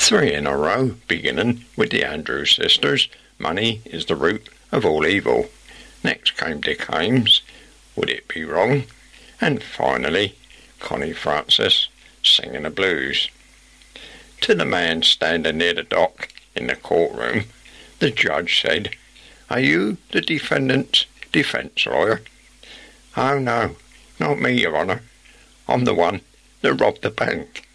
3 in a row, beginning with the Andrews sisters. Money is the root of all evil. Next came Dick Ames. Would it be wrong? And finally, Connie Francis, singing the blues. To the man standing near the dock in the courtroom, the judge said, "Are you the defendant's defence lawyer?" "Oh no, not me, Your Honour. I'm the one that robbed the bank."